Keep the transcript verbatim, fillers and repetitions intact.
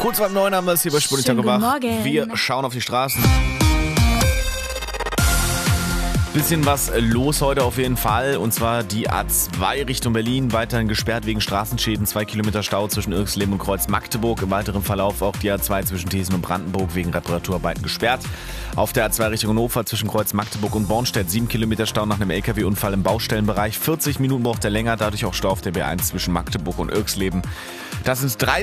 Kurz vor neun haben wir es hier bei Sputnik Schönen guten Tagebach. Morgen. Wir schauen auf die Straßen. Bisschen was los heute auf jeden Fall, und zwar die A zwei Richtung Berlin, weiterhin gesperrt wegen Straßenschäden, zwei Kilometer Stau zwischen Irxleben und Kreuz Magdeburg. Im weiteren Verlauf auch die A zwei zwischen Thesen und Brandenburg wegen Reparaturarbeiten gesperrt. Auf der A zwei Richtung Hannover zwischen Kreuz Magdeburg und Bornstedt sieben Kilometer Stau nach einem L K W-Unfall im Baustellenbereich. vierzig Minuten braucht er länger, dadurch auch Stau auf der B eins zwischen Magdeburg und Irxleben. Das sind drei